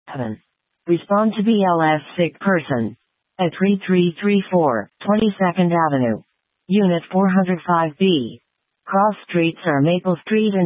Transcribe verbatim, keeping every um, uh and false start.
seven. Respond to B L S sick person. At three three three four, twenty-second Avenue. Unit four oh five B. Cross streets are Maple Street and